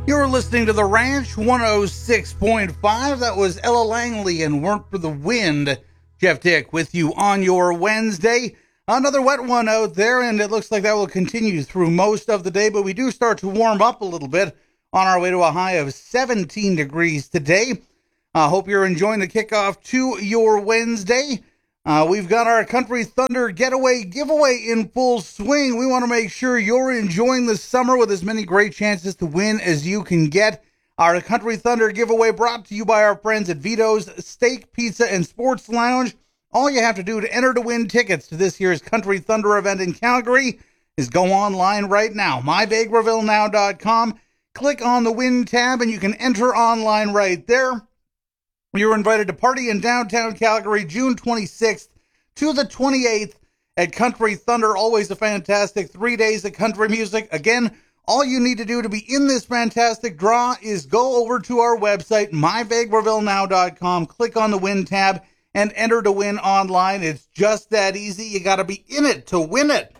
You're listening to The Ranch 106.5. That was Ella Langley and Weren't for the Wind. Jeff Dick with you on your Wednesday. Another wet one out there, and it looks like that will continue through most of the day, but we do start to warm up a little bit on our way to a high of 17 degrees today. I hope you're enjoying the kickoff to your Wednesday. We've got our Country Thunder Getaway giveaway in full swing. We want to make sure you're enjoying the summer with as many great chances to win as you can get. Our Country Thunder giveaway brought to you by our friends at Vito's Steak, Pizza, and Sports Lounge. All you have to do to enter to win tickets to this year's Country Thunder event in Calgary is go online right now, mybakervillenow.com. Click on the Win tab and you can enter online right there. You're invited to party in downtown Calgary, June 26th to the 28th at Country Thunder. Always a fantastic 3 days of country music. Again, all you need to do to be in this fantastic draw is go over to our website, mybakervillenow.com, click on the Win tab, and enter to win online. It's just that easy. You got to be in it to win it.